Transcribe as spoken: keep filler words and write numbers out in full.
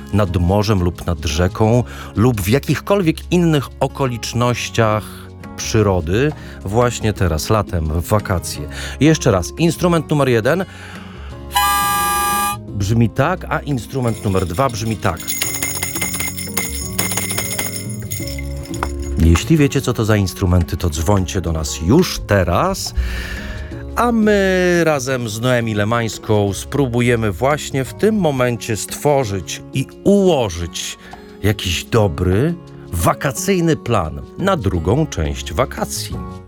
nad morzem lub nad rzeką lub w jakichkolwiek innych okolicznościach przyrody właśnie teraz, latem, w wakacje. Jeszcze raz, instrument numer jeden brzmi tak, a instrument numer dwa brzmi tak. Jeśli wiecie, co to za instrumenty, to dzwońcie do nas już teraz, a my razem z Noemi Lemańską spróbujemy właśnie w tym momencie stworzyć i ułożyć jakiś dobry, wakacyjny plan na drugą część wakacji.